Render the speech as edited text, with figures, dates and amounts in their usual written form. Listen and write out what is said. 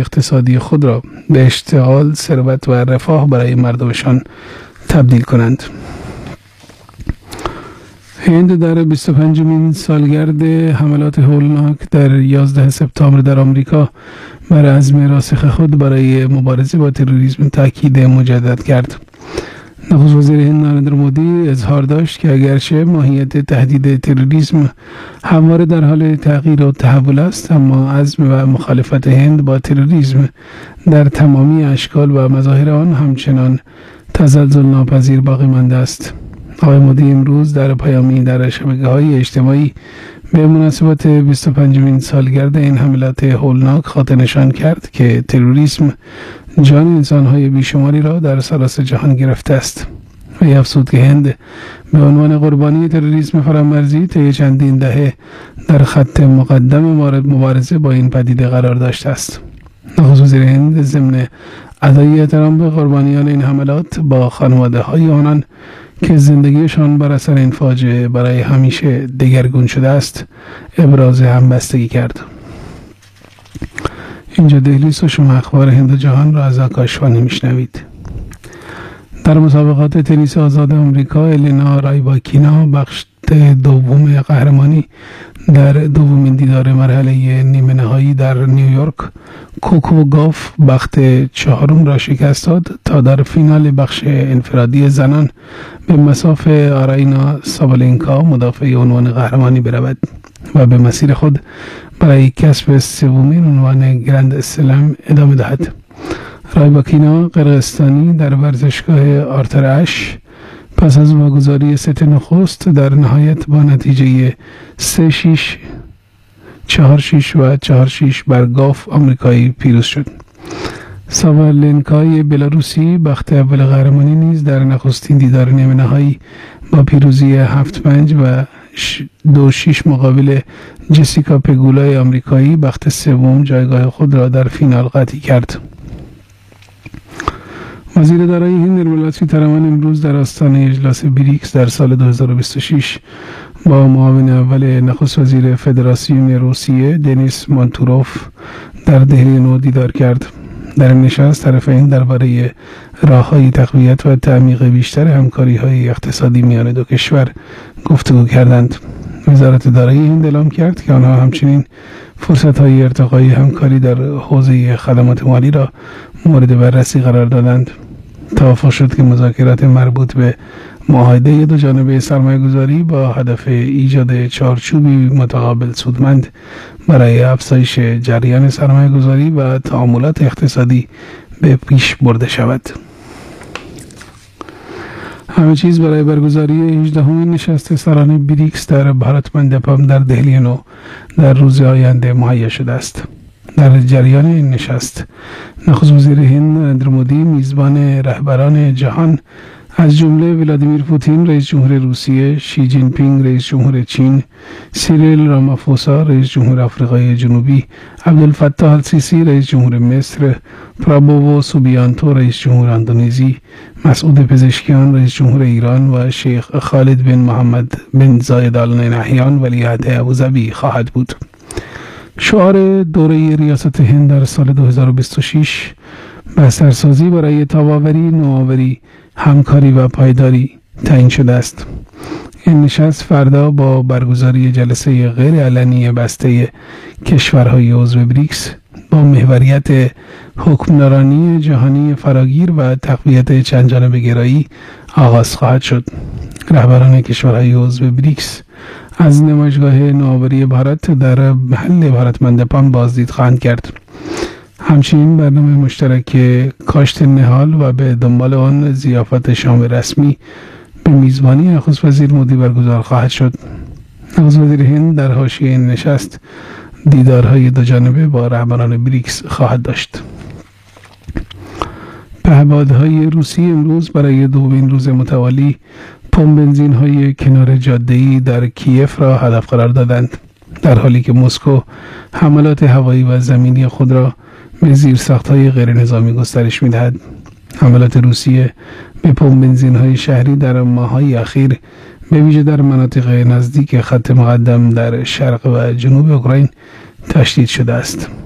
اقتصادی خود را به اشتغال، ثروت و رفاه برای مردمشان تبدیل کنند. هند در 25مین سالگرد حملات هولناک در 11 سپتامبر در آمریکا بر عزم راسخ خود برای مبارزه با تروریسم تاکید مجدد کرد. نخست وزیر هند نریندرا مودی اظهار داشت که اگرچه ماهیت تهدید تروریسم همواره در حال تغییر و تحول است، اما عزم و مخالفت هند با تروریسم در تمامی اشکال و مظاهر آن همچنان تزلزل ناپذیر باقی مانده است. آقای مودی امروز در پیامی در شبکه‌های اجتماعی به مناسبت 25مین سالگرد این حملات هولناک خاطر نشان کرد که تروریسم جان انسان‌های بیشماری را در سراسر جهان گرفته است. و افزود که هند به عنوان قربانی تروریسم فرامرزی طی چندین دهه در خط مقدم مبارزه با این پدیده قرار داشته است. نخست وزیر هند ضمن ادای احترام به قربانیان این حملات با خانواده‌های آنان که زندگیشان بر اثر این فاجعه برای همیشه دگرگون شده است ابراز همبستگی کرد. اینجا دهلیز و شما اخبار هند و جهان را از آکاشوانی میشنوید. در مسابقات تنیس آزاد آمریکا، الینا رایباکینا بخش دوم قهرمانی در دومین دیدار مرحله نیمه نهایی در نیویورک کوکو گاف بخت چهارم را شکست داد تا در فینال بخش انفرادی زنان به مصاف آراینا سابالنکا مدافع عنوان قهرمانی برود و به مسیر خود برای کسب سومین عنوان گرند اسلم ادامه دهد. رایباکینا قرقستانی در ورزشگاه آرتر اش پس از واگذاری ست نخست در نهایت با نتیجه 3-6 4-6 و 4-6 بر گاف آمریکایی پیروز شد. سابالنکای بلاروسی بخت اول قهرمانی نیز در نخستین دیدار نیمه نهایی با پیروزی 7-5 و 2-6 مقابل جسیکا پگولای آمریکایی بخت سوم جایگاه خود را در فینال قطعی کرد. وزیر دارایی هند نرملا سیتارامن امروز در آستانه اجلاس بریکس در سال 2026 با معاون اول نخست وزیر فدراسیون روسیه دنیس مانتوروف در دهلی نو دیدار کرد. در این نشست طرفین درباره راه‌های تقویت و تعمیق بیشتر همکاری‌های اقتصادی میان دو کشور گفتگو کردند. وزارت دارایی هند اعلام کرد که آنها همچنین فرصت‌های ارتقای همکاری در حوزه خدمات مالی را مورد بررسی قرار دادند. توافق شد که مذاکرات مربوط به معاهده دو جانبه سرمایه‌گذاری با هدف ایجاد چارچوبی متقابل سودمند برای افزایش جریان سرمایه‌گذاری و تعاملات اقتصادی به پیش برده شود. همه چیز برای برگزاری 18مین نشست سران بریکس در بھارت مندپم در دهلی نو در روز آینده مهیا شده است. در جریان این نشست نخست وزیر هند نریندرا مودی میزبان رهبران جهان از جمله ولادیمیر پوتین رئیس جمهور روسیه، شی جین پینگ رئیس جمهور چین، سیریل رامافوسا رئیس جمهور آفریقای جنوبی، عبدالفتاح السیسی رئیس جمهور مصر، پرابوو سوبیانتو رئیس جمهور اندونزی، مسعود پزشکیان رئیس جمهور ایران و شیخ خالد بن محمد بن زاید آل نهیان ولیعهد ابوظبی خواهد بود. شعار دوره ریاست هند در سال 2026 بسترسازی برای تاب‌آوری، نوآوری، همکاری و پایداری تعیین شده است. این نشست فردا با برگزاری جلسه غیر علنی بسته کشورهای عضو بریکس با محوریت حکمرانی جهانی فراگیر و تقویت چندجانبه گرایی آغاز خواهد شد. رهبران کشورهای عضو بریکس از نمایشگاه نوآوری بھارت در محل بھارت مندپم بازدید خواهند کرد. همچنین برنامه مشترک کاشت نهال و به دنبال آن ضیافت شام رسمی به میزبانی نخست وزیر مودی برگزار خواهد شد. نخست وزیر هند در حاشیه این نشست دیدارهای دوجانبه با رهبران بریکس خواهد داشت. پهپادهای روسی امروز برای دومین روز متوالی پمپ بنزین‌های کنار جاده‌ای در کیف را هدف قرار دادند، در حالی که مسکو حملات هوایی و زمینی خود را به زیرساخت‌های غیر نظامی گسترش می‌دهد. حملات روسیه به پمپ بنزین‌های شهری در ماه‌های اخیر به ویژه در مناطق نزدیک خط مقدم در شرق و جنوب اوکراین تشدید شده است.